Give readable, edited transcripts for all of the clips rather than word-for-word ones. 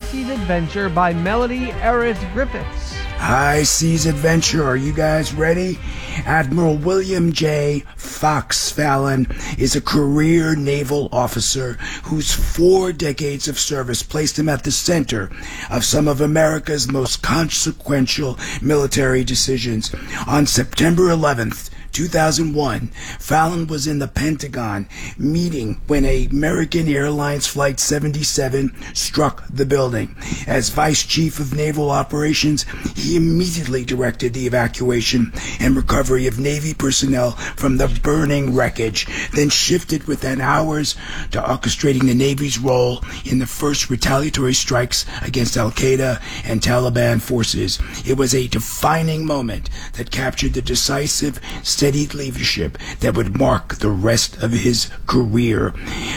Seas Adventure by Melody Eris Griffiths. High Seas Adventure, are you guys ready? Admiral William J. Fox Fallon is a career naval officer whose 4 decades of service placed him at the center of some of America's most consequential military decisions. On September 11th, 2001, Fallon was in the Pentagon meeting when a American Airlines Flight 77 struck the building. As Vice Chief of Naval Operations, he immediately directed the evacuation and recovery of Navy personnel from the burning wreckage, then shifted within hours to orchestrating the Navy's role in the first retaliatory strikes against Al-Qaeda and Taliban forces. It was a defining moment that captured the decisive, steady leadership that would mark the rest of his career.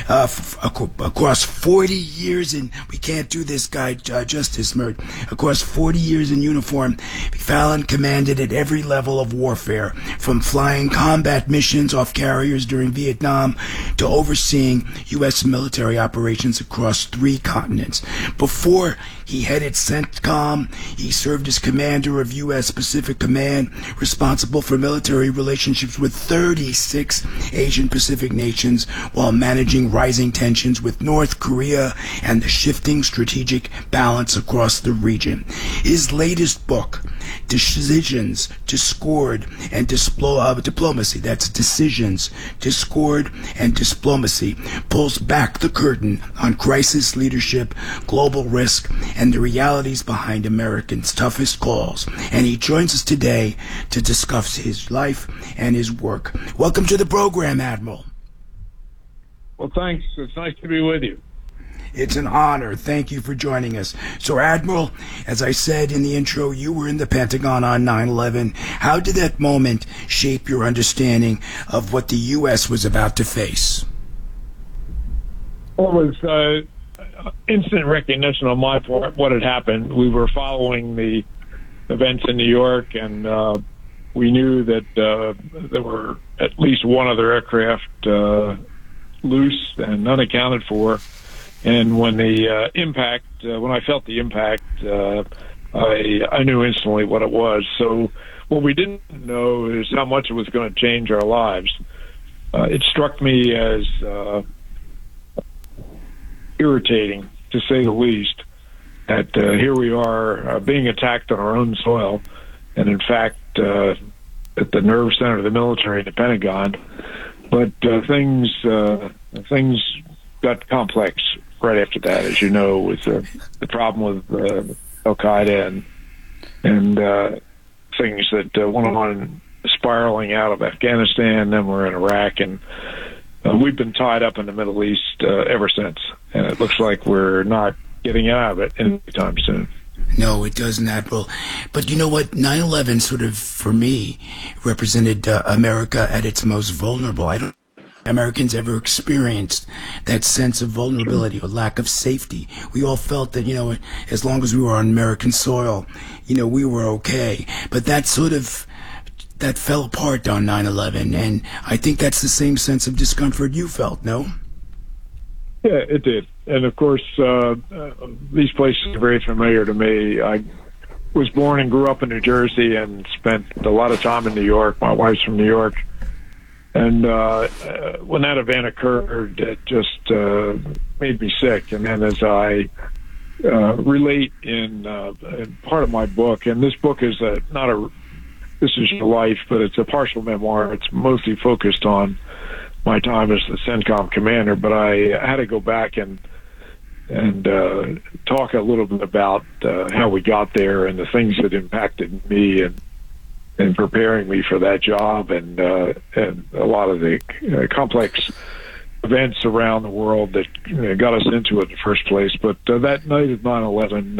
Across 40 years in, we can't do this guy justice, Mert. Across 40 years in uniform, Fallon commanded at every level of warfare, from flying combat missions off carriers during Vietnam to overseeing U.S. military operations across 3 continents. Before he headed CENTCOM, he served as commander of U.S. Pacific Command, responsible for military relationships with 36 Asian Pacific nations while managing rising tensions with North Korea and the shifting strategic balance across the region. His latest book, Decisions, Discord, and Diplomacy, that's Decisions, Discord, and Diplomacy, pulls back the curtain on crisis leadership, global risk, and the realities behind Americans' toughest calls. And he joins us today to discuss his life and his work. Welcome to the program, Admiral. Well, thanks. It's nice to be with you. It's an honor. Thank you for joining us. So, Admiral, as I said in the intro, you were in the Pentagon on 9/11. How did that moment shape your understanding of what the U.S. was about to face? Well, it was instant recognition on my part what had happened. We were following the events in New York, and we knew that there were at least one other aircraft loose and unaccounted for. And when the impact, when I felt the impact, I knew instantly what it was. So what we didn't know is how much it was going to change our lives. It struck me as irritating, to say the least, that here we are being attacked on our own soil, and in fact at the nerve center of the military in the Pentagon. But things got complex right after that, as you know, with the problem with Al-Qaeda and things that went on spiraling out of Afghanistan. Then we're in Iraq, and we've been tied up in the Middle East ever since. And it looks like we're not getting out of it anytime soon. No, it doesn't, Admiral. But you know what? 9/11 sort of, for me, represented America at its most vulnerable. I don't Americans ever experienced that sense of vulnerability or lack of safety. We all felt that, as long as we were on American soil, we were okay. But that fell apart on 9/11, and I think that's the same sense of discomfort you felt, no? Yeah, it did. And of course, these places are very familiar to me. I was born and grew up in New Jersey and spent a lot of time in New York. My wife's from New York. And when that event occurred, it just made me sick. And then as I relate in part of my book, and this book is this is your life, but it's a partial memoir. It's mostly focused on my time as the CENTCOM commander, but I had to go back and talk a little bit about how we got there and the things that impacted me and preparing me for that job, and a lot of the complex events around the world that got us into it in the first place. But that night of 9/11,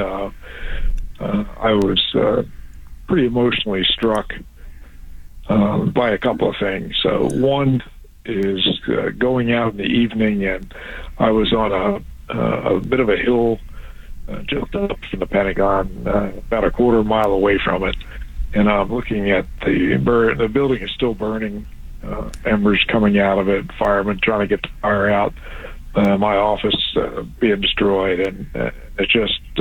I was pretty emotionally struck by a couple of things. So one is going out in the evening, and I was on a bit of a hill just up from the Pentagon, about a quarter mile away from it. And I'm looking at the building is still burning, embers coming out of it, firemen trying to get the fire out, my office being destroyed, and it just